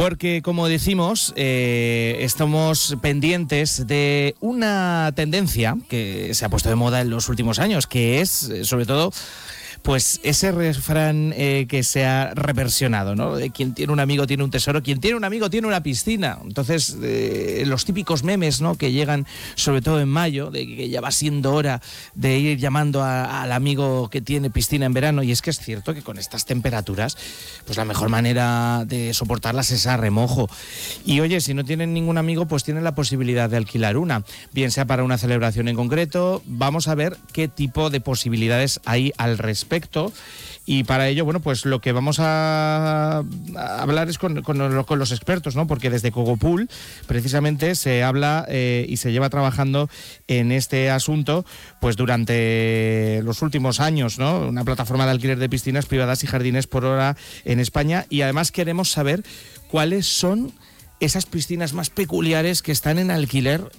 Porque, como decimos, estamos pendientes de una tendencia que se ha puesto de moda en los últimos años, que es, sobre todo, pues ese refrán que se ha reversionado, ¿no? De quien tiene un amigo tiene un tesoro, quien tiene un amigo tiene una piscina. Entonces, los típicos memes, ¿no?, que llegan sobre todo en mayo, de que ya va siendo hora de ir llamando al amigo que tiene piscina en verano. Y es que es cierto que con estas temperaturas, pues la mejor manera de soportarlas es a remojo. Y oye, si no tienen ningún amigo, pues tienen la posibilidad de alquilar una, bien sea para una celebración en concreto. Vamos a ver qué tipo de posibilidades hay al respecto. Y para ello, bueno, pues lo que vamos a hablar es con los expertos, ¿no? Porque desde Cogopool precisamente se habla y se lleva trabajando en este asunto pues durante los últimos años, ¿no? Una plataforma de alquiler de piscinas privadas y jardines por hora en España, y además queremos saber cuáles son esas piscinas más peculiares que están en alquiler